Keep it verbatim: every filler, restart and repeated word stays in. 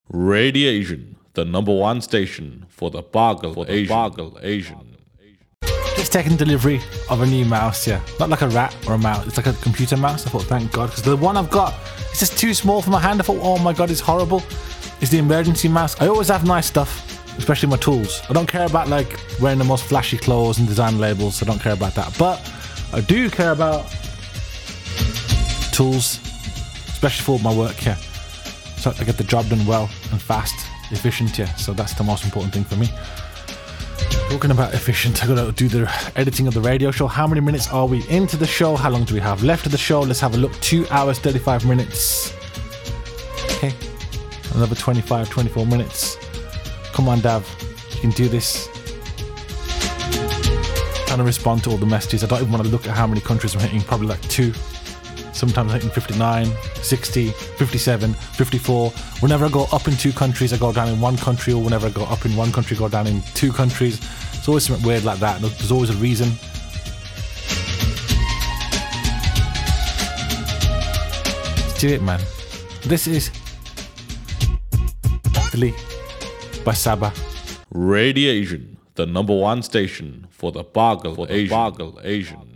Radiation, the number one station for the Bargle for the Asian. Bargle Asian. Just taking delivery of a new mouse, yeah. Not like a rat or a mouse, it's like a computer mouse. I thought, thank God, because the one I've got, it's just too small for my hand. I thought, oh my God, it's horrible. It's the emergency mouse. I always have nice stuff, especially my tools. I don't care about like wearing the most flashy clothes and design labels. I don't care about that. But I do care about tools, especially for my work here. So I get the job done well and fast, efficient, yeah. So that's the most important thing for me. Talking about efficient, I gotta do the editing of the radio show. How many minutes are we into the show? How long do we have left of the show? Let's have a look. Two hours, thirty-five minutes. Okay. Another twenty-five, twenty-four minutes. Come on, Dav. You can do this. Trying to respond to all the messages. I don't even want to look at how many countries I'm hitting. Probably like two. Sometimes I'm hitting fifty-nine, sixty, fifty-seven, fifty-four. Whenever I go up in two countries, I go down in one country, or whenever I go up in one country, I go down in two countries. It's always something weird like that. There's always a reason. Let's do it, man. This is Italy by Saba. Radiation, the number one station for the Bargle for the Asian. Bargle Asian.